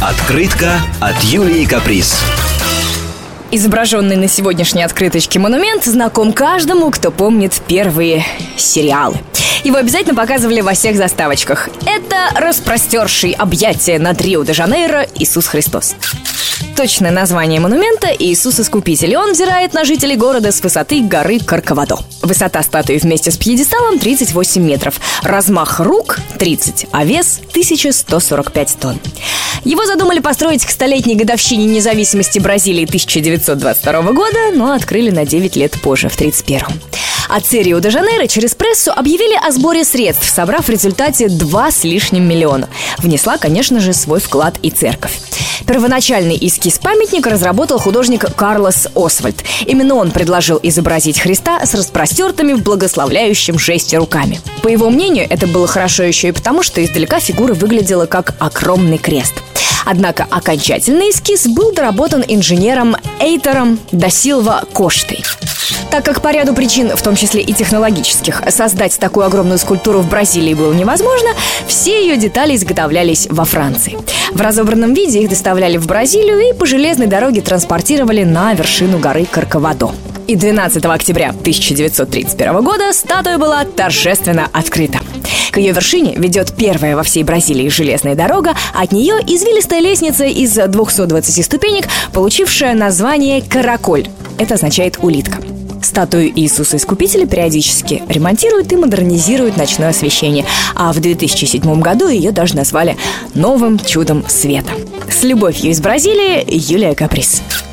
Открытка от Юлии Каприз. Изображенный на сегодняшней открыточке монумент знаком каждому, кто помнит первые сериалы. Его обязательно показывали во всех заставочках. Это распростерший объятия над Рио-де-Жанейро Иисус Христос. Точное название монумента – Иисус Искупитель. Он взирает на жителей города с высоты горы Корковадо. Высота статуи вместе с пьедесталом 38 метров. Размах рук – 30, а вес – 1145 тонн. Его задумали построить к столетней годовщине независимости Бразилии 1922 года, но открыли на 9 лет позже, в 1931. Отцы Рио-де-Жанейро через прессу объявили о сборе средств, собрав в результате 2 с лишним миллиона. Внесла, конечно же, свой вклад и церковь. Первоначальный эскиз памятника разработал художник Карлос Освальд. Именно он предложил изобразить Христа с распростертыми в благословляющем жесте руками. По его мнению, это было хорошо еще и потому, что издалека фигура выглядела как огромный крест. Однако окончательный эскиз был доработан инженером Эйтором да Силва Коштой. Так как по ряду причин, в том числе и технологических, создать такую огромную скульптуру в Бразилии было невозможно, все ее детали изготовлялись во Франции. В разобранном виде их доставляли в Бразилию и по железной дороге транспортировали на вершину горы Корковадо. И 12 октября 1931 года статуя была торжественно открыта. К ее вершине ведет первая во всей Бразилии железная дорога, от нее извилистая лестница из 220 ступенек, получившая название «Караколь». Это означает «улитка». Статую Иисуса Искупителя периодически ремонтируют и модернизируют ночное освещение, а в 2007 году ее даже назвали «новым чудом света». С любовью из Бразилии, Юлия Каприз.